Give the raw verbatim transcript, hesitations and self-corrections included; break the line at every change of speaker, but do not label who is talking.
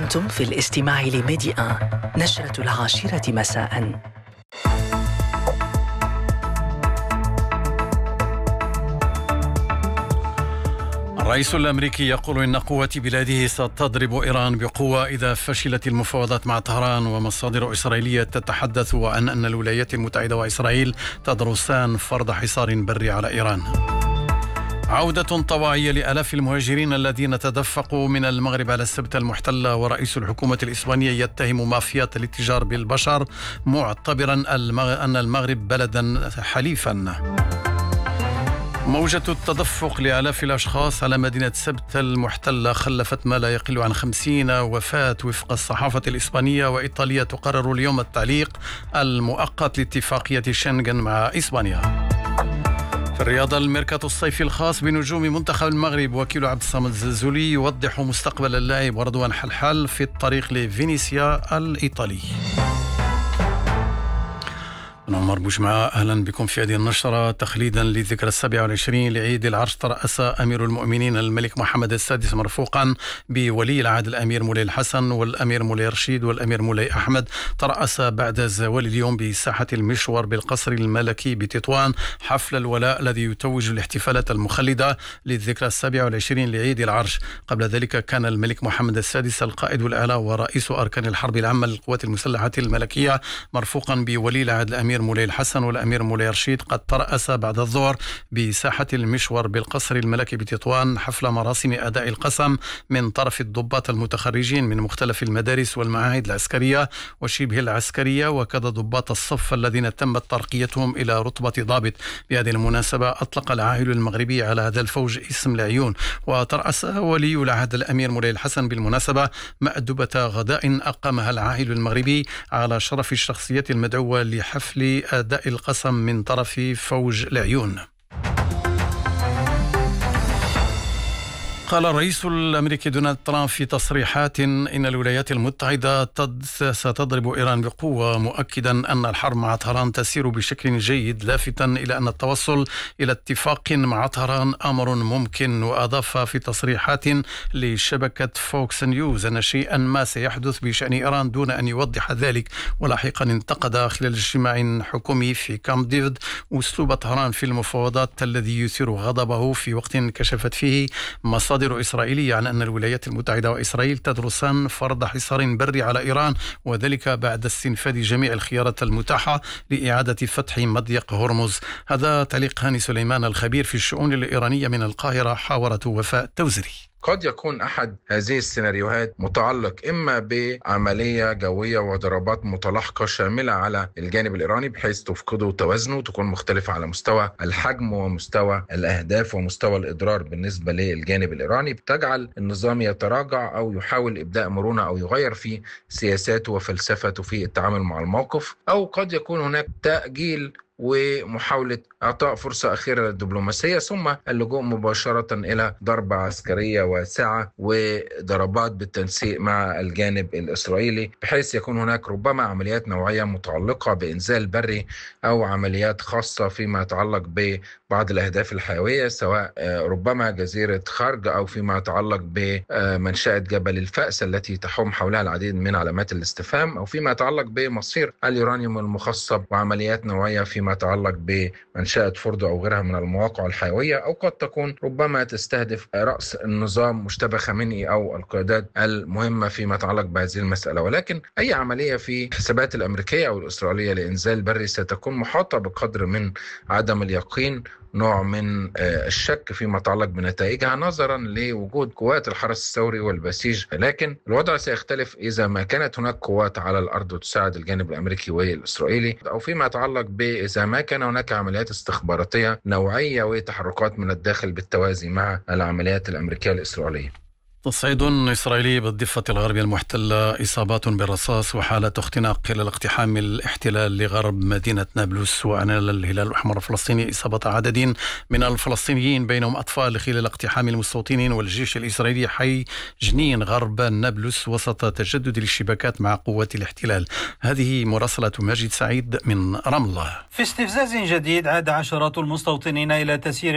أنتم في الاستماع لميدي آن نشرة العاشرة مساء.
الرئيس الأمريكي يقول إن قوات بلاده ستضرب إيران بقوة إذا فشلت المفاوضات مع طهران، ومصادر إسرائيلية تتحدث عن أن الولايات المتحدة وإسرائيل تدرسان فرض حصار بري على إيران. عودة طوعية لآلاف المهاجرين الذين تدفقوا من المغرب على السبت المحتلة، ورئيس الحكومة الإسبانية يتهم مافيات الاتجار بالبشر معتبرا أن المغرب بلدا حليفا. موجة التدفق لآلاف الأشخاص على مدينة سبت المحتلة خلفت ما لا يقل عن خمسين وفاة وفق الصحافة الإسبانية، وإيطاليا تقرر اليوم التعليق المؤقت لاتفاقية شنغن مع إسبانيا. في الرياضة، الميركاتو الصيفي الخاص بنجوم منتخب المغرب وكيل عبد الصمد الزلزولي يوضح مستقبل اللاعب ورضوان حلحال في الطريق لفينيسيا الإيطالي. أنا عمر بوجمعة، أهلا بكم في هذه النشرة. تخليدا للذكرى السابعة والعشرين لعيد العرش، ترأس أمير المؤمنين الملك محمد السادس مرفوقا بولي العهد الأمير مولاي الحسن والأمير مولاي رشيد والأمير مولاي أحمد، ترأس بعد زوال اليوم بساحة المشور بالقصر الملكي بتطوان حفل الولاء الذي يتوج الاحتفالات المخلدة للذكرى السابعة والعشرين لعيد العرش. قبل ذلك كان الملك محمد السادس القائد الأعلى ورئيس أركان الحرب العامة للقوات المسلحة الملكية مرفوقا بولي العهد الأمير مولاي الحسن والأمير مولاي رشيد قد ترأس بعد الظهر بساحة المشور بالقصر الملكي بتطوان حفل مراسم أداء القسم من طرف الضباط المتخرجين من مختلف المدارس والمعاهد العسكرية وشبه العسكرية، وكذا ضباط الصف الذين تمت ترقيتهم إلى رتبة ضابط. بهذه المناسبة أطلق العاهل المغربي على هذا الفوج اسم العيون، وترأس ولي العهد الأمير مولاي الحسن بالمناسبة مأدبة غداء أقامها العاهل المغربي على شرف الشخصيات المدعوة لحفل أداء القسم من طرف فوج العيون. قال الرئيس الأمريكي دونالد ترامب في تصريحات إن الولايات المتحدة ستضرب إيران بقوة، مؤكدا أن الحرب مع طهران تسير بشكل جيد، لافتا إلى أن التوصل إلى اتفاق مع طهران أمر ممكن. وأضاف في تصريحات لشبكة فوكس نيوز أن شيئا ما سيحدث بشأن إيران دون أن يوضح ذلك. ولاحقا انتقد خلال اجتماع حكومي في كامب ديفيد أسلوب طهران في المفاوضات الذي يثير غضبه في وقت كشفت فيه مصادر إسرائيلية عن أن الولايات المتحدة وإسرائيل تدرسان فرض حصار بري على إيران، وذلك بعد استنفاذ جميع الخيارات المتاحة لإعادة فتح مضيق هرمز. هذا تعليق هاني سليمان الخبير في الشؤون الإيرانية من القاهرة، حاورة وفاء التوزري.
قد يكون أحد هذه السيناريوهات متعلق إما بعملية جوية وضربات متلاحقة شاملة على الجانب الإيراني بحيث تفقده توازنه وتكون مختلفة على مستوى الحجم ومستوى الأهداف ومستوى الإضرار بالنسبة للجانب الإيراني، بتجعل النظام يتراجع أو يحاول إبداء مرونة أو يغير في سياساته وفلسفته في التعامل مع الموقف. أو قد يكون هناك تأجيل ومحاولة إعطاء فرصة أخيرة للدبلوماسية ثم اللجوء مباشرة إلى ضربة عسكرية واسعة وضربات بالتنسيق مع الجانب الإسرائيلي، بحيث يكون هناك ربما عمليات نوعية متعلقة بإنزال بري أو عمليات خاصة فيما يتعلق ببعض الأهداف الحيوية، سواء ربما جزيرة خرج أو فيما يتعلق بمنشأة جبل الفأس التي تحوم حولها العديد من علامات الاستفهام، أو فيما يتعلق بمصير اليورانيوم المخصب وعمليات نوعية فيما يتعلق بمنشأة فوردو أو غيرها من المواقع الحيوية، أو قد تكون ربما تستهدف رأس النظام مشتبه خامنئي أو القيادات المهمة فيما يتعلق بهذه المسألة. ولكن أي عملية في الحسابات الأمريكية أو الإسرائيلية لإنزال بري ستكون محاطة بقدر من عدم اليقين، نوع من الشك فيما يتعلق بنتائجها نظرا لوجود قوات الحرس الثوري والبسيج. لكن الوضع سيختلف إذا ما كانت هناك قوات على الأرض تساعد الجانب الأمريكي والإسرائيلي، أو فيما يتعلق بإذا ما كان هناك عمليات استخباراتية نوعية وتحركات من الداخل بالتوازي مع العمليات الأمريكية الإسرائيلية.
تصعيد إسرائيلي بالضفة الغربية المحتلة، إصابات بالرصاص وحالة اختناق خلال اقتحام الاحتلال لغرب مدينة نابلس. وأعلن الهلال الأحمر الفلسطيني إصابة عدد من الفلسطينيين بينهم أطفال خلال اقتحام المستوطنين والجيش الإسرائيلي حي جنين غرب نابلس وسط تجدد الاشتباكات مع قوات الاحتلال. هذه مراسلة ماجد سعيد من رام الله.
في استفزاز جديد عاد عشرات المستوطنين إلى تسيير